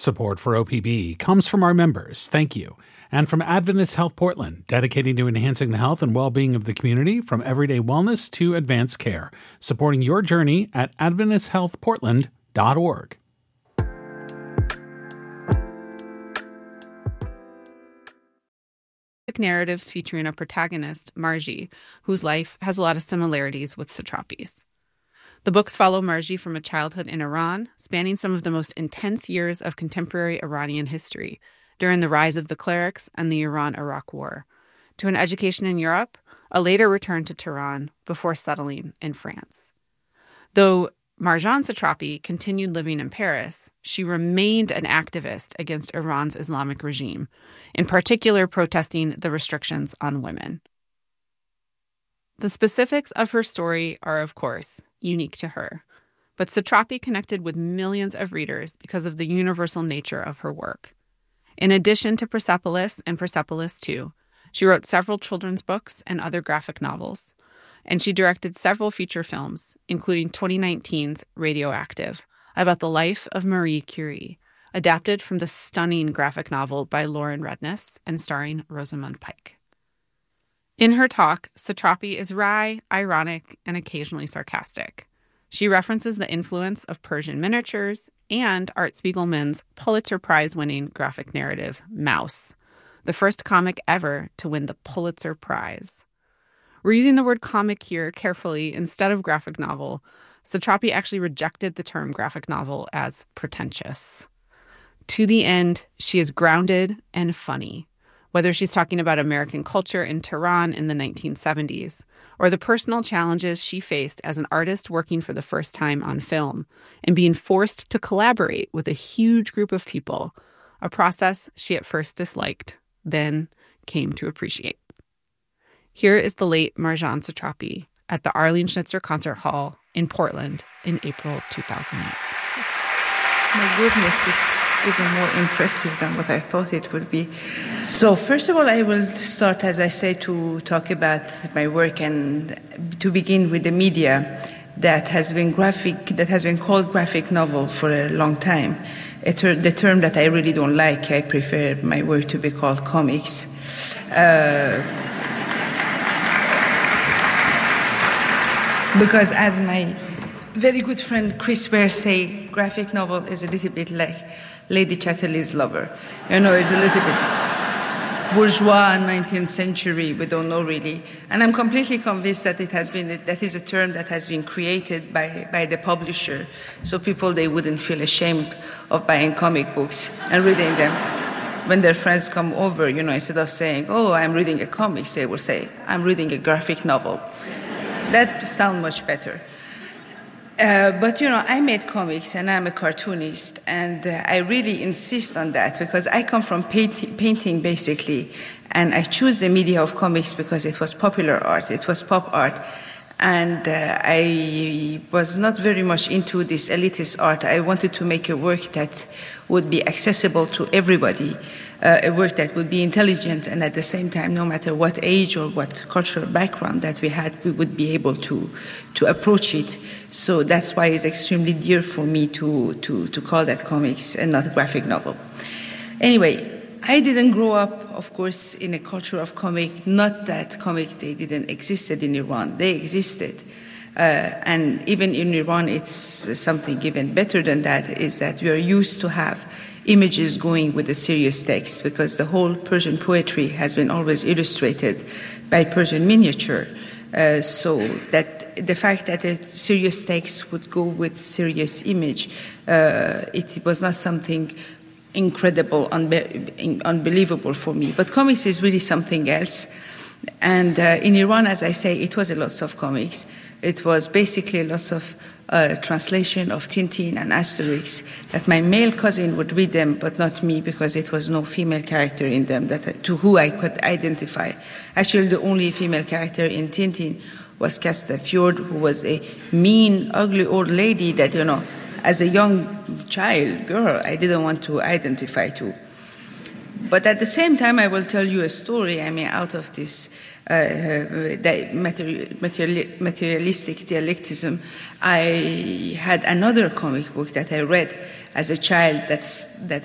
Support for OPB comes from our members, thank you, and from Adventist Health Portland, dedicated to enhancing the health and well-being of the community from everyday wellness to advanced care, supporting your journey at AdventistHealthPortland.org. Narratives featuring a protagonist, Margie, whose life has a lot of similarities with Satrapi's. The books follow Margie from a childhood in Iran, spanning some of the most intense years of contemporary Iranian history, during the rise of the clerics and the Iran-Iraq War, to an education in Europe, a later return to Tehran before settling in France. Though Marjane Satrapi continued living in Paris, she remained an activist against Iran's Islamic regime, in particular protesting the restrictions on women. The specifics of her story are, of course, unique to her, but Satrapi connected with millions of readers because of the universal nature of her work. In addition to Persepolis and Persepolis II, she wrote several children's books and other graphic novels, and she directed several feature films, including 2019's Radioactive, about the life of Marie Curie, adapted from the stunning graphic novel by Lauren Redniss and starring Rosamund Pike. In her talk, Satrapi is wry, ironic, and occasionally sarcastic. She references the influence of Persian miniatures and Art Spiegelman's Pulitzer Prize-winning graphic narrative, Maus, the first comic ever to win the Pulitzer Prize. We're using the word comic here carefully instead of graphic novel. Satrapi actually rejected the term graphic novel as pretentious. To the end, she is grounded and funny, whether she's talking about American culture in Tehran in the 1970s, or the personal challenges she faced as an artist working for the first time on film and being forced to collaborate with a huge group of people, a process she at first disliked, then came to appreciate. Here is the late Marjane Satrapi at the Arlene Schnitzer Concert Hall in Portland in April 2008. My goodness, it's even more impressive than what I thought it would be. So first of all, I will start, as I say, to talk about my work and to begin with the media that has been called graphic novel for a long time. The term that I really don't like. I prefer my work to be called comics. Because as my very good friend Chris Ware say, graphic novel is a little bit like Lady Chatterley's Lover. It's a little bit bourgeois 19th century, we don't know really. And I'm completely convinced that that is a term that has been created by the publisher, so people, they wouldn't feel ashamed of buying comic books and reading them. When their friends come over, instead of saying, oh, I'm reading a comic, they will say, I'm reading a graphic novel. That sounds much better. But I made comics and I'm a cartoonist, and I really insist on that because I come from painting basically, and I choose the media of comics because it was popular art, it was pop art, and I was not very much into this elitist art. I wanted to make a work that would be accessible to everybody, a work that would be intelligent, and at the same time, no matter what age or what cultural background that we had, we would be able to approach it. So that's why it's extremely dear for me to call that comics and not graphic novel. Anyway, I didn't grow up, of course, in a culture of comic. Not that comic, they didn't existed in Iran. They existed. And even in Iran, it's something even better than that, is that we are used to have images going with the serious text, because the whole Persian poetry has been always illustrated by Persian miniature. So that the fact that a serious text would go with serious image, it was not something incredible, unbelievable for me. But comics is really something else. And in Iran, as I say, it was a lot of comics. It was basically a lot of translation of Tintin and Asterix, that my male cousin would read them, but not me, because it was no female character in them to who I could identify. Actually, the only female character in Tintin was Castafiore, who was a mean, ugly old lady that, as a young girl, I didn't want to identify to. But at the same time, I will tell you a story, out of this materialistic dialectism. I had another comic book that I read as a child that